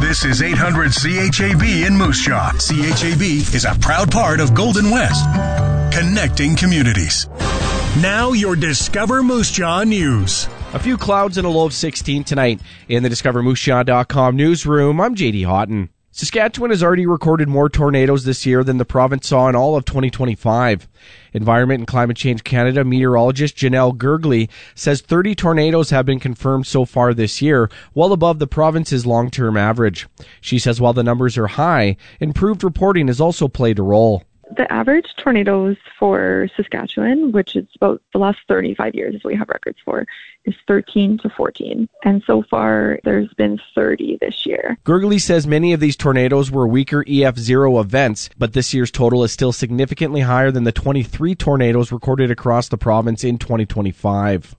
This is 800 CHAB in Moose Jaw. CHAB is a proud part of Golden West, connecting communities. Now your Discover Moose Jaw news. A few clouds and a low of 16 tonight. In the DiscoverMooseJaw.com newsroom, I'm JD Houghton. Saskatchewan has already recorded more tornadoes this year than the province saw in all of 2025. Environment and Climate Change Canada meteorologist Janelle Gergley says 30 tornadoes have been confirmed so far this year, well above the province's long-term average. She says while the numbers are high, improved reporting has also played a role. The average tornadoes for Saskatchewan, which is about the last 35 years is what we have records for, is 13 to 14. And so far, there's been 30 this year. Gergley says many of these tornadoes were weaker EF0 events, but this year's total is still significantly higher than the 23 tornadoes recorded across the province in 2025.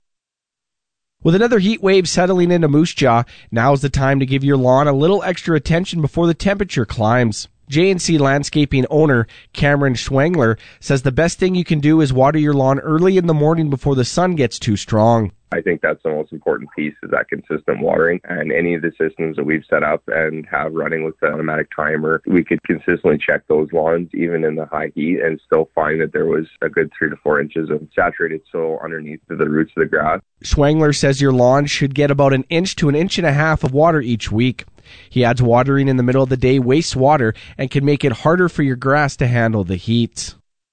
With another heat wave settling into Moose Jaw, now's the time to give your lawn a little extra attention before the temperature climbs. J&C Landscaping owner Cameron Schwengler says the best thing you can do is water your lawn early in the morning before the sun gets too strong. I think that's the most important piece is that consistent watering, and any of the systems that we've set up and have running with the automatic timer, we could consistently check those lawns even in the high heat and still find that there was a good 3 to 4 inches of saturated soil underneath the roots of the grass. Schwengler says your lawn should get about an inch to an inch and a half of water each week. He adds watering in the middle of the day wastes water and can make it harder for your grass to handle the heat.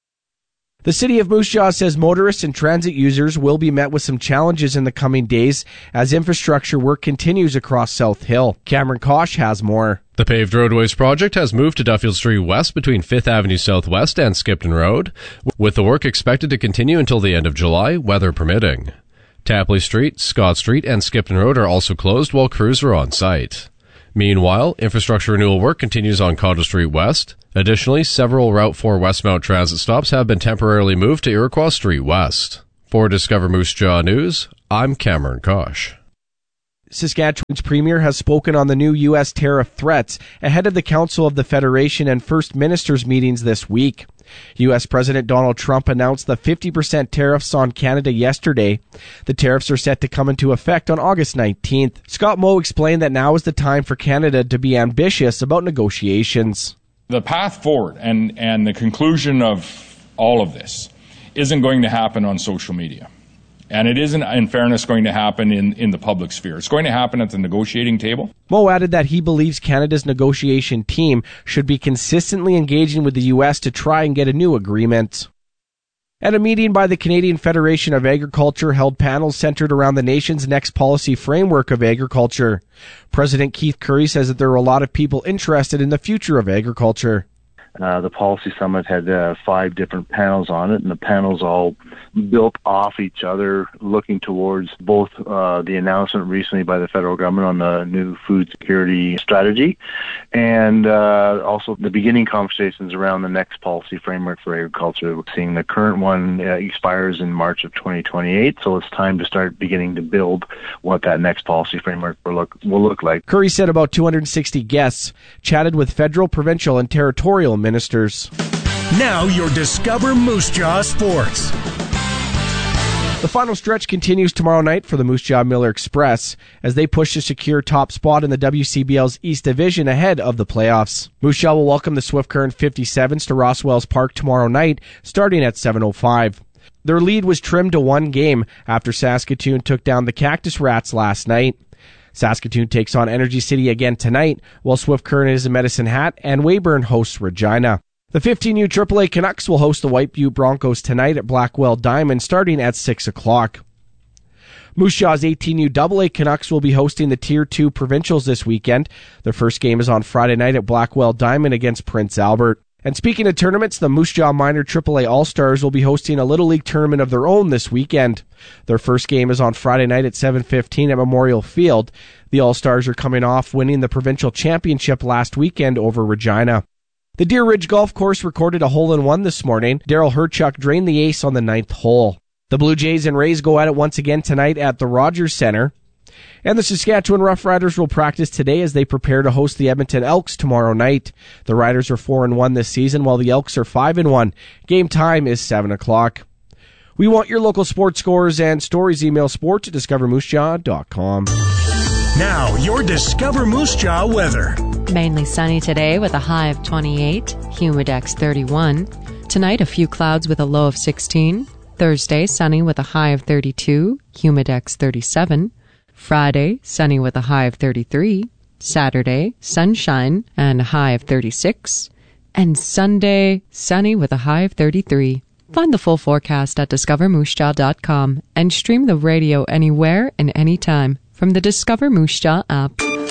The City of Moose Jaw says motorists and transit users will be met with some challenges in the coming days as infrastructure work continues across South Hill. Cameron Kosh has more. The paved roadways project has moved to Duffield Street West between 5th Avenue Southwest and Skipton Road, with the work expected to continue until the end of July, weather permitting. Tapley Street, Scott Street, and Skipton Road are also closed while crews are on site. Meanwhile, infrastructure renewal work continues on Cottage Street West. Additionally, several Route 4 Westmount transit stops have been temporarily moved to Iroquois Street West. For Discover Moose Jaw News, I'm Cameron Kosh. Saskatchewan's premier has spoken on the new U.S. tariff threats ahead of the Council of the Federation and First Ministers meetings this week. U.S. President Donald Trump announced the 50% tariffs on Canada yesterday. The tariffs are set to come into effect on August 19th. Scott Moe explained that now is the time for Canada to be ambitious about negotiations. The path forward and the conclusion of all of this isn't going to happen on social media. And it isn't, in fairness, going to happen in the public sphere. It's going to happen at the negotiating table. Moe added that he believes Canada's negotiation team should be consistently engaging with the U.S. to try and get a new agreement. At a meeting by the Canadian Federation of Agriculture held panels centered around the nation's next policy framework of agriculture. President Keith Currie says that there are a lot of people interested in the future of agriculture. The policy summit had 5 different panels on it, and the panels all built off each other, looking towards both the announcement recently by the federal government on the new food security strategy, and also the beginning conversations around the next policy framework for agriculture. We're seeing the current one expires in March of 2028, so it's time to start beginning to build what that next policy framework will look like. Currie said about 260 guests chatted with federal, provincial, and territorial ministers. Now your Discover Moose Jaw Sports. The final stretch continues tomorrow night for the Moose Jaw Miller Express as they push to secure top spot in the WCBL's East Division ahead of the playoffs. Moose Jaw will welcome the Swift Current 57s to Rosswells Park tomorrow night, starting at 7:05. Their lead was trimmed to 1 game after Saskatoon took down the Cactus Rats last night. Saskatoon takes on Energy City again tonight, while Swift Current is in Medicine Hat and Weyburn hosts Regina. The 15U AAA Canucks will host the White Butte Broncos tonight at Blackwell Diamond starting at 6 o'clock. Moose Jaw's 18U AA Canucks will be hosting the Tier 2 Provincials this weekend. Their first game is on Friday night at Blackwell Diamond against Prince Albert. And speaking of tournaments, the Moose Jaw Minor AAA All-Stars will be hosting a Little League tournament of their own this weekend. Their first game is on Friday night at 7:15 at Memorial Field. The All-Stars are coming off winning the provincial championship last weekend over Regina. The Deer Ridge Golf Course recorded a hole-in-one this morning. Daryl Herchuk drained the ace on the 9th hole. The Blue Jays and Rays go at it once again tonight at the Rogers Centre. And the Saskatchewan Roughriders will practice today as they prepare to host the Edmonton Elks tomorrow night. The Riders are 4-1 this season, while the Elks are 5-1. Game time is 7 o'clock. We want your local sports scores and stories. Email sport@discovermoosejaw.com. Now, your Discover Moose Jaw weather. Mainly sunny today with a high of 28, humidex 31. Tonight, a few clouds with a low of 16. Thursday, sunny with a high of 32, humidex 37. Friday, sunny with a high of 33. Saturday, sunshine and a high of 36. And Sunday, sunny with a high of 33. Find the full forecast at discovermoosejaw.com and stream the radio anywhere and anytime from the Discover Moose Jaw app.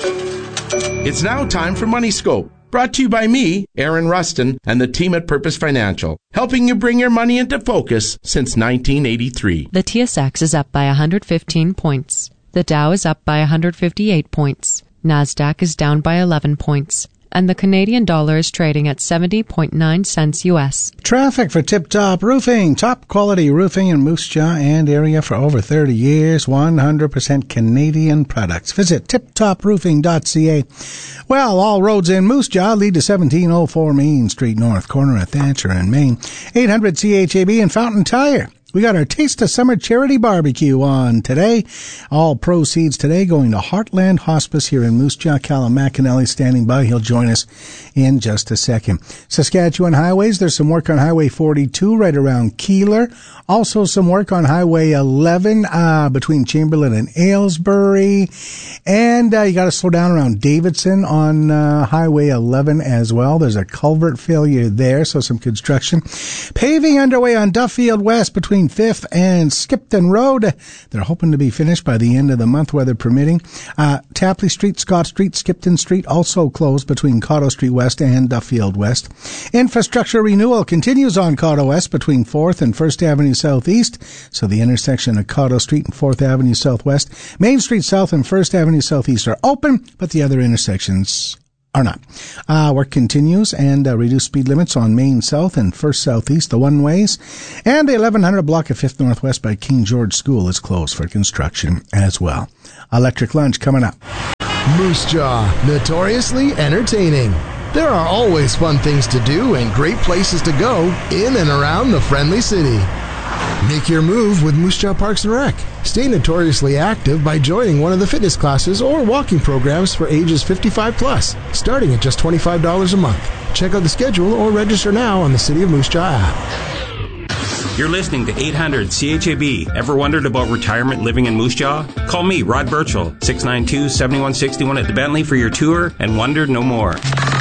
It's now time for Money Scope, brought to you by me, Aaron Rustin, and the team at Purpose Financial, helping you bring your money into focus since 1983. The TSX is up by 115 points. The Dow is up by 158 points. NASDAQ is down by 11 points. And the Canadian dollar is trading at 70.9 cents U.S. Traffic for Tip Top Roofing. Top quality roofing in Moose Jaw and area for over 30 years. 100% Canadian products. Visit tiptoproofing.ca. Well, all roads in Moose Jaw lead to 1704 Main Street North, corner of Thatcher and Main. 800 CHAB and Fountain Tire. We got our Taste of Summer Charity Barbecue on today. All proceeds today going to Heartland Hospice here in Moose Jaw. Callum McAnally standing by. He'll join us in just a second. Saskatchewan highways, there's some work on Highway 42 right around Keeler. Also some work on Highway 11 between Chamberlain and Aylesbury. And you got to slow down around Davidson on Highway 11 as well. There's a culvert failure there, so some construction. Paving underway on Duffield West between 5th and Skipton Road. They're hoping to be finished by the end of the month, weather permitting. Tapley Street, Scott Street, Skipton Street also closed between Cotto Street West and Duffield West. Infrastructure renewal continues on Cotto West between 4th and 1st Avenue Southeast, so the intersection of Cotto Street and 4th Avenue Southwest. Main Street South and 1st Avenue Southeast are open, but the other intersections are not. Work continues and reduced speed limits on Main South and 1st Southeast, the one-ways. And the 1100 block of 5th Northwest by King George School is closed for construction as well. Electric Lunch coming up. Moose Jaw, notoriously entertaining. There are always fun things to do and great places to go in and around the friendly city. Make your move with Moose Jaw Parks and Rec. Stay notoriously active by joining one of the fitness classes or walking programs for ages 55 plus, starting at just $25 a month. Check out the schedule or register now on the City of Moose Jaw app. You're listening to 800 CHAB. Ever wondered about retirement living in Moose Jaw? Call me, Rod Birchall, 692-7161 at the Bentley for your tour and wonder no more.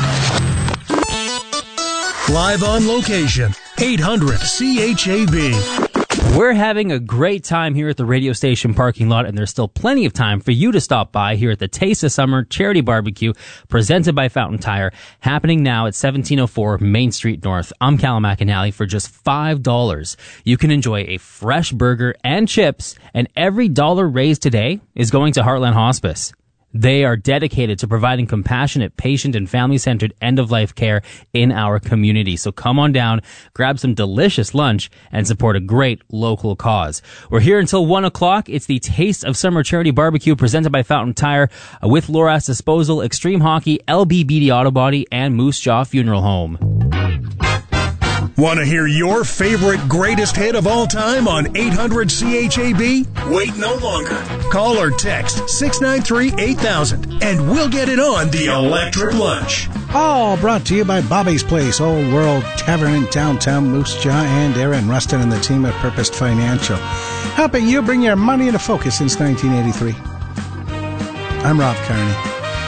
Live on location, 800 CHAB. We're having a great time here at the radio station parking lot, and there's still plenty of time for you to stop by here at the Taste of Summer Charity Barbecue, presented by Fountain Tire, happening now at 1704 Main Street North. I'm Callum McAnally. For just $5, you can enjoy a fresh burger and chips, and every dollar raised today is going to Heartland Hospice. They are dedicated to providing compassionate, patient, and family-centered end-of-life care in our community. So come on down, grab some delicious lunch, and support a great local cause. We're here until 1 o'clock. It's the Taste of Summer Charity Barbecue presented by Fountain Tire with Loras Disposal, Extreme Hockey, LBBD Auto Body, and Moose Jaw Funeral Home. Want to hear your favorite greatest hit of all time on 800 CHAB? Wait no longer. Call or text 693-8000 and we'll get it on the Electric Lunch. All brought to you by Bobby's Place, Old World Tavern in downtown Moose Jaw, and Aaron Rustin and the team at Purpose Financial, helping you bring your money into focus since 1983. I'm Rob Carney.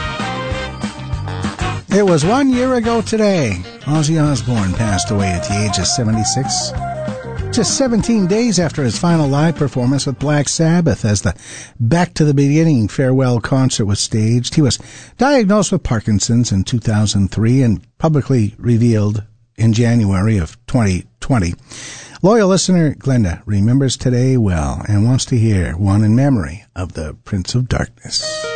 It was 1 year ago today. Ozzy Osbourne passed away at the age of 76. Just 17 days after his final live performance with Black Sabbath as the Back to the Beginning farewell concert was staged. He was diagnosed with Parkinson's in 2003 and publicly revealed in January of 2020. Loyal listener Glenda remembers today well and wants to hear one in memory of the Prince of Darkness.